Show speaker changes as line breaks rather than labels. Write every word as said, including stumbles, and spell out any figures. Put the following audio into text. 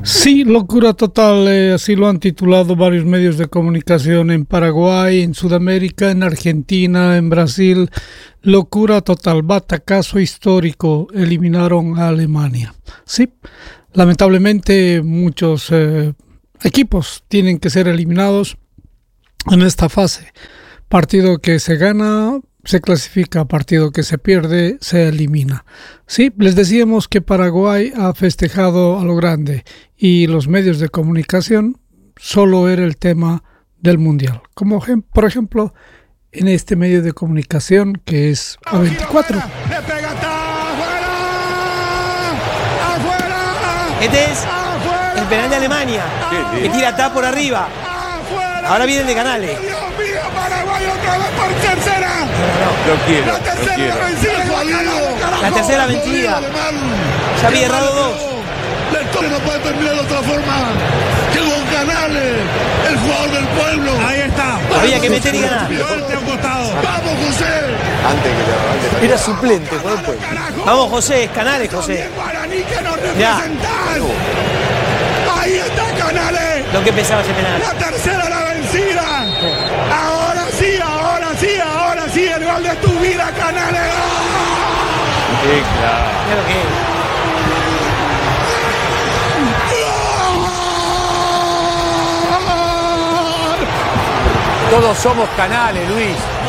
Sí, locura total, eh, así lo han titulado varios medios de comunicación en Paraguay, en Sudamérica, en Argentina, en Brasil. Locura total, batacazo histórico, eliminaron a Alemania. Sí, lamentablemente muchos eh, equipos tienen que ser eliminados en esta fase. Partido que se gana, se clasifica, partido que se pierde, se elimina. Sí, les decíamos que Paraguay ha festejado a lo grande y los medios de comunicación solo era el tema del Mundial. Como por ejemplo en este medio de comunicación que es A veinticuatro.
¡Le pega, está afuera! ¡Afuera!
Este es
¡Afuera!
el penal de Alemania, que tira está por arriba.
¡Afuera!
Ahora viene el de Canales.
¡Dios mío, Paraguay otra vez por tercera!
Lo quiero,
La
lo
tercera
quiero.
vencida.
La tercera vencida. Ya había errado dos.
La historia no puede terminar de otra forma que con Canales, el jugador del pueblo. Ahí está.
Había que meter y ganar.
Fuerte a un costado. ¡Vamos, José!
Antes que lo antes
Era suplente, por el pueblo.
Vamos, José, es Canales, José.
Guaraní que nos
Ya.
representan. Ahí está Canales.
Lo que pensaba ese penal.
La tercera la vencida. Ahora sí, ahora sí, ahora sí. El gol de tu vida, Canales.
Sí, claro.
Mira lo que es.
Todos somos Canales, Luis.